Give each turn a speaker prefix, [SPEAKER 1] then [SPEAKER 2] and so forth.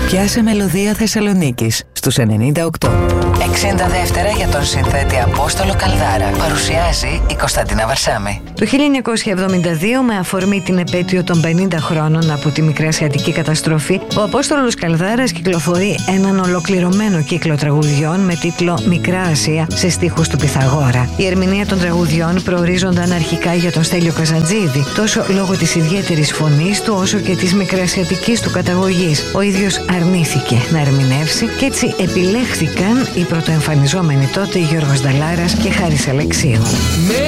[SPEAKER 1] Πιάσε μελωδία Θεσσαλονίκης στους 98. 62 για τον συνθέτη Απόστολο Καλδάρα. Παρουσιάζει η Κωνσταντίνα Βαρσάμη.
[SPEAKER 2] Το 1972, με αφορμή την επέτειο των 50 χρόνων από τη Μικρασιατική καταστροφή, ο Απόστολος Καλδάρας κυκλοφορεί έναν ολοκληρωμένο κύκλο τραγουδιών με τίτλο «Μικρά Ασία» σε στίχους του Πυθαγόρα. Η ερμηνεία των τραγουδιών προορίζονταν αρχικά για τον Στέλιο Καζαντζίδη, τόσο λόγω της ιδιαίτερης φωνής του όσο και της μικρασιατικής του καταγωγής. Ο ίδιος αρνήθηκε να ερμηνεύσει και έτσι επιλέχθηκαν οι πρωτοεμφανιζόμενοι τότε Γιώργος Νταλάρας και Χάρης Αλεξίου.